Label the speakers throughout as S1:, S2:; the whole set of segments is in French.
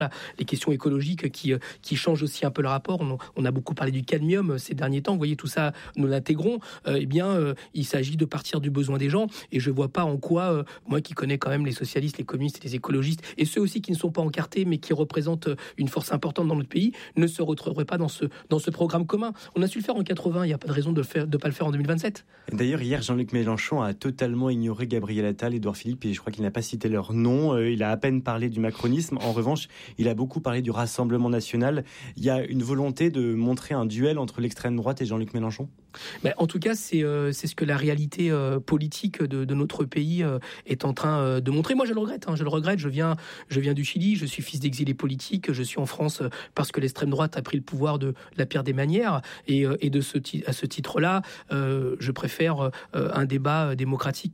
S1: les questions écologiques qui changent aussi un peu le rapport. On a beaucoup parlé du cadmium ces derniers temps. Vous voyez, tout ça, nous l'intégrons. Il s'agit de partir du besoin des gens. Et je ne vois pas en quoi, moi qui connais quand même les socialistes, les communistes et les écologistes, et ceux aussi qui ne sont pas encartés, mais qui représentent une force importante dans notre pays, ne se retrouveraient pas dans ce programme commun. On a su le faire en 80, il n'y a pas de raison de ne pas le faire en 2027.
S2: Et d'ailleurs, hier, Jean-Luc Mélenchon a totalement ignoré Gabriel Attal, Édouard Philippe, et je crois qu'il n'a pas cité leur nom. Il a à peine parlé du macronisme. En revanche, il a beaucoup parlé du Rassemblement national. Il y a une volonté de montrer un duel entre l'extrême droite et Jean-Luc Mélenchon ?
S1: En tout cas, c'est ce que la réalité politique de notre pays est en train de montrer. Moi, je le regrette. Je viens du Chili, je suis fils d'exilés politiques, je suis en France parce que l'extrême droite a pris le pouvoir de la pire des manières. Et à ce titre-là, je préfère un débat démocratique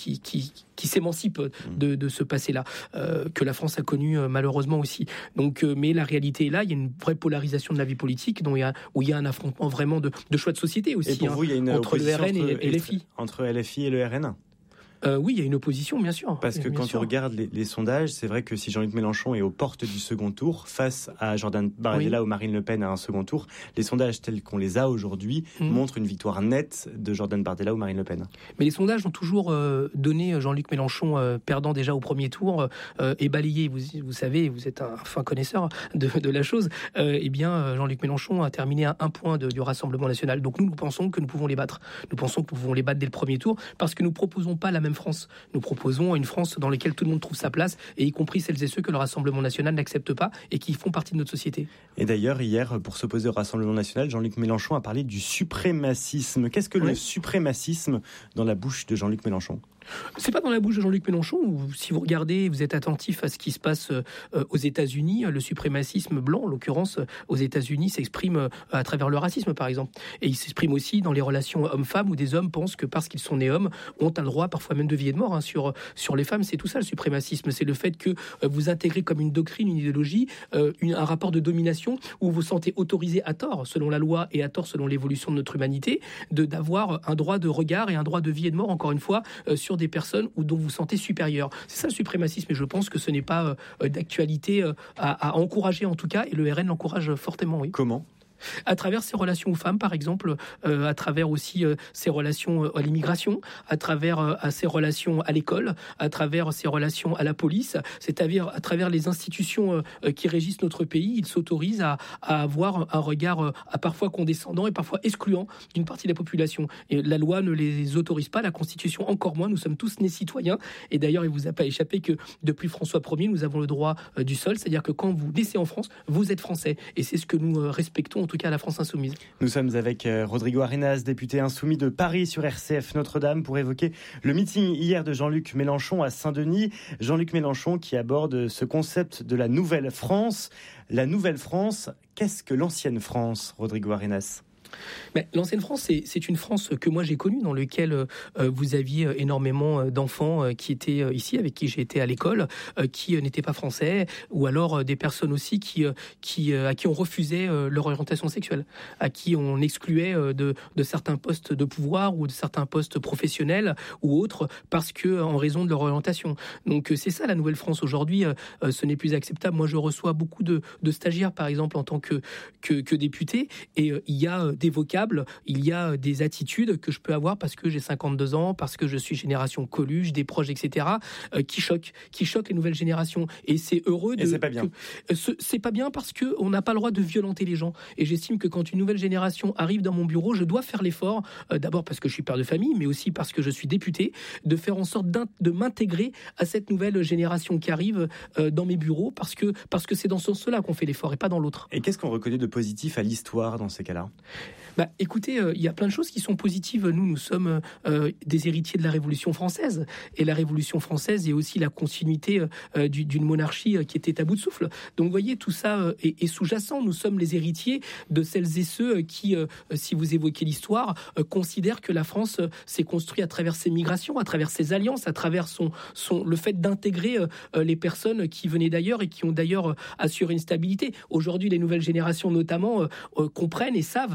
S1: qui s'émancipe de ce passé-là, que la France a connu malheureusement aussi. Donc, mais la réalité est là, il y a une vraie polarisation de la vie politique, où il y a un affrontement vraiment de choix de société aussi.
S2: Et pour vous, il y a une
S1: entre le RN et LFI.
S2: Entre LFI et le RN ?
S1: Oui, il y a une opposition, bien sûr.
S2: Parce que quand on regarde les sondages, c'est vrai que si Jean-Luc Mélenchon est aux portes du second tour, face à Jordan Bardella ou Marine Le Pen à un second tour, les sondages tels qu'on les a aujourd'hui montrent une victoire nette de Jordan Bardella ou Marine Le Pen.
S1: Mais les sondages ont toujours donné Jean-Luc Mélenchon perdant déjà au premier tour et balayé. Vous savez, vous êtes un fin connaisseur de la chose. Jean-Luc Mélenchon a terminé à 1 point du Rassemblement national. Donc nous pensons que nous pouvons les battre. Nous pensons que nous pouvons les battre dès le premier tour parce que nous proposons pas la même France. Nous proposons une France dans laquelle tout le monde trouve sa place, et y compris celles et ceux que le Rassemblement national n'accepte pas et qui font partie de notre société.
S2: Et d'ailleurs, hier, pour s'opposer au Rassemblement national, Jean-Luc Mélenchon a parlé du suprémacisme. Qu'est-ce que le suprémacisme dans la bouche de Jean-Luc Mélenchon ?
S1: C'est pas dans la bouche de Jean-Luc Mélenchon, où si vous regardez, vous êtes attentif à ce qui se passe aux États-Unis, le suprémacisme blanc, en l'occurrence, aux États-Unis, s'exprime à travers le racisme, par exemple. Et il s'exprime aussi dans les relations hommes-femmes, où des hommes pensent que parce qu'ils sont nés hommes, ont un droit parfois même de vie et de mort sur les femmes. C'est tout ça, le suprémacisme. C'est le fait que vous intégrez comme une doctrine, une idéologie, un rapport de domination, où vous vous sentez autorisé à tort, selon la loi, et à tort selon l'évolution de notre humanité, d'avoir un droit de regard et un droit de vie et de mort, encore une fois, sur des personnes dont vous vous sentez supérieur. C'est ça le suprémacisme, et je pense que ce n'est pas d'actualité à encourager en tout cas, et le RN l'encourage fortement. Oui.
S2: Comment ?
S1: À travers ses relations aux femmes, par exemple, à travers aussi ses relations à l'immigration, à travers ses relations à l'école, à travers ses relations à la police, c'est-à-dire à travers les institutions qui régissent notre pays, il s'autorise à avoir un regard parfois condescendant et parfois excluant d'une partie de la population. Et la loi ne les autorise pas, la Constitution encore moins, nous sommes tous nés citoyens. Et d'ailleurs, il ne vous a pas échappé que depuis François Ier, nous avons le droit du sol, c'est-à-dire que quand vous naissez en France, vous êtes français. Et c'est ce que nous respectons, en tout cas à la France insoumise.
S2: Nous sommes avec Rodrigo Arenas, député insoumis de Paris sur RCF Notre-Dame, pour évoquer le meeting hier de Jean-Luc Mélenchon à Saint-Denis. Jean-Luc Mélenchon qui aborde ce concept de la nouvelle France. La nouvelle France, qu'est-ce que l'ancienne France, Rodrigo Arenas ?
S1: Mais l'ancienne France, c'est une France que moi j'ai connue, dans laquelle vous aviez énormément d'enfants qui étaient ici, avec qui j'ai été à l'école, qui n'étaient pas français, ou alors des personnes aussi à qui on refusait leur orientation sexuelle, à qui on excluait de certains postes de pouvoir ou de certains postes professionnels ou autres, parce que en raison de leur orientation. Donc c'est ça la nouvelle France aujourd'hui. Ce n'est plus acceptable. Moi je reçois beaucoup de stagiaires, par exemple, en tant que député, et il y a des vocables, il y a des attitudes que je peux avoir parce que j'ai 52 ans, parce que je suis génération Coluche, des proches, etc., qui choquent les nouvelles générations. Et c'est heureux de...
S2: Et c'est pas bien.
S1: C'est pas bien parce qu'on n'a pas le droit de violenter les gens. Et j'estime que quand une nouvelle génération arrive dans mon bureau, je dois faire l'effort, d'abord parce que je suis père de famille, mais aussi parce que je suis député, de faire en sorte de m'intégrer à cette nouvelle génération qui arrive dans mes bureaux, parce que c'est dans ce sens-là qu'on fait l'effort et pas dans l'autre.
S2: Et qu'est-ce qu'on reconnaît de positif à l'histoire dans ces cas-là ?
S1: Écoutez, il y a plein de choses qui sont positives. Nous sommes des héritiers de la Révolution française. Et la Révolution française est aussi la continuité d'une monarchie qui était à bout de souffle. Donc, vous voyez, tout ça est sous-jacent. Nous sommes les héritiers de celles et ceux qui, si vous évoquez l'histoire, considèrent que la France s'est construite à travers ses migrations, à travers ses alliances, à travers le fait d'intégrer les personnes qui venaient d'ailleurs et qui ont d'ailleurs assuré une stabilité. Aujourd'hui, les nouvelles générations, notamment, comprennent et savent que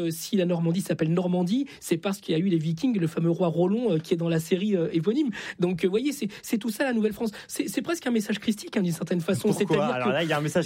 S1: si la Normandie s'appelle Normandie, c'est parce qu'il y a eu les Vikings, le fameux roi Rollon qui est dans la série éponyme. Donc, vous voyez, c'est tout ça la Nouvelle-France. C'est presque un message christique, d'une certaine façon.
S2: Pourquoi ? Alors là, il y a un message